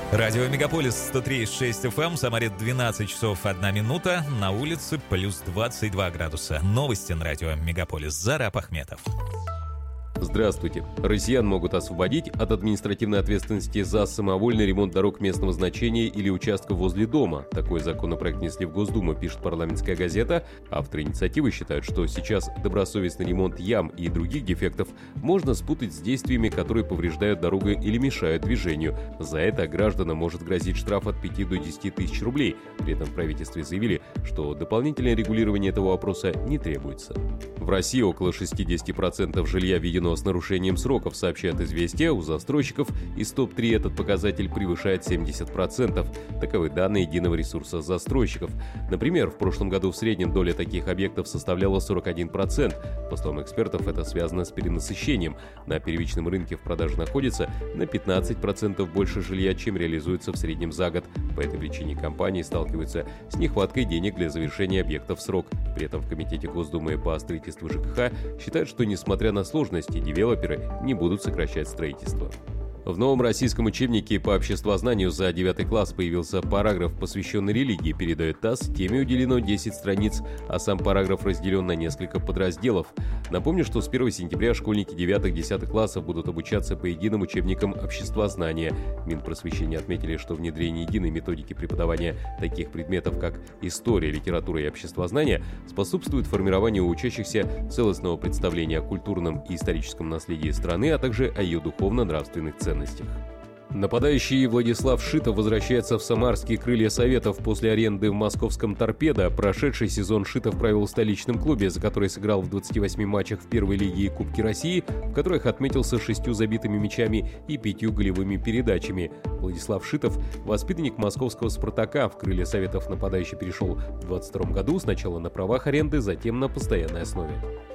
Радио Мегаполис 103,6 FM, в Самаре 12 часов 1 минута, на улице плюс 22 градуса. Новости на радио Мегаполис. Зараб Ахметов. Здравствуйте. Россиян могут освободить от административной ответственности за самовольный ремонт дорог местного значения или участков возле дома. Такой законопроект внесли в Госдуму, пишет «Парламентская газета». Авторы инициативы считают, что сейчас добросовестный ремонт ям и других дефектов можно спутать с действиями, которые повреждают дорогу или мешают движению. За это гражданам может грозить штраф от 5 до 10 тысяч рублей. При этом в правительстве заявили, что дополнительное регулирование этого вопроса не требуется. В России около 60% жилья введено с нарушением сроков, сообщает «Известия». У застройщиков из топ-3 этот показатель превышает 70%. Таковы данные единого ресурса застройщиков. Например, в прошлом году в среднем доля таких объектов составляла 41%. По словам экспертов, это связано с перенасыщением. На первичном рынке в продаже находится на 15% больше жилья, чем реализуется в среднем за год. По этой причине компании сталкиваются с нехваткой денег для завершения объекта в срок. При этом в Комитете Госдумы по строительству ЖКХ считают, что несмотря на сложности, девелоперы не будут сокращать строительство. В новом российском учебнике по обществознанию за 9 класс появился параграф, посвященный религии, передает ТАСС. Теме уделено 10 страниц, а сам параграф разделен на несколько подразделов. Напомню, что с 1 сентября школьники 9-10 классов будут обучаться по единым учебникам обществознания. Минпросвещения отметили, что внедрение единой методики преподавания таких предметов, как история, литература и обществознание, способствует формированию у учащихся целостного представления о культурном и историческом наследии страны, а также о ее духовно-нравственных ценностях. Нападающий Владислав Шитов возвращается в самарские крылья Советов после аренды в московском «Торпедо». Прошедший сезон Шитов провел в столичном клубе, за который сыграл в 28 матчах в первой лиге и Кубке России, в которых отметился 6 забитыми мячами и 5 голевыми передачами. Владислав Шитов – воспитанник московского «Спартака». В крылья Советов нападающий перешел в 22 году, сначала на правах аренды, затем на постоянной основе.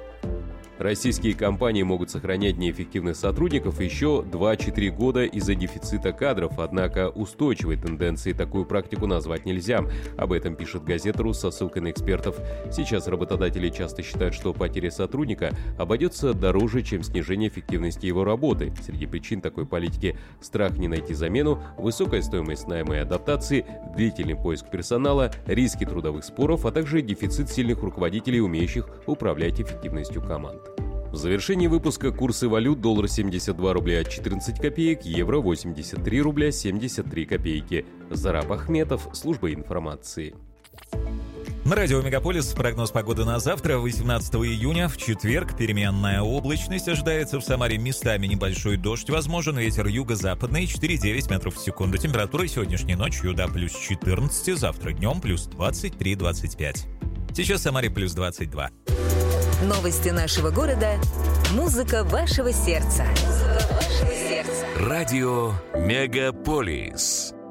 Российские компании могут сохранять неэффективных сотрудников еще 2-4 года из-за дефицита кадров, однако устойчивой тенденцией такую практику назвать нельзя. Об этом пишет газета «Рус» со ссылкой на экспертов. Сейчас работодатели часто считают, что потеря сотрудника обойдется дороже, чем снижение эффективности его работы. Среди причин такой политики – страх не найти замену, высокая стоимость найма и адаптации, длительный поиск персонала, риски трудовых споров, а также дефицит сильных руководителей, умеющих управлять эффективностью команд. В завершении выпуска курсы валют: доллар 72 рубля 14 копеек, евро 83 рубля 73 копейки. Зараб Ахметов, служба информации. На радио Мегаполис прогноз погоды на завтра, 18 июня, в четверг. Переменная облачность ожидается в Самаре, местами небольшой дождь возможен, ветер юго-западный 4,9 метров в секунду. Температура сегодняшней ночью до плюс 14, завтра днем плюс 23-25. Сейчас в Самаре плюс 22. Новости нашего города. Музыка вашего сердца. Радио Мегаполис.